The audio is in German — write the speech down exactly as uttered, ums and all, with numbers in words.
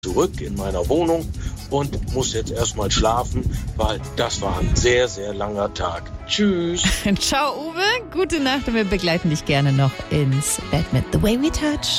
zurück in meiner Wohnung und muss jetzt erstmal schlafen, weil das war ein sehr, sehr langer Tag. Tschüss. Ciao, Uwe. Gute Nacht und wir begleiten dich gerne noch ins Bett mit The Way We Touch.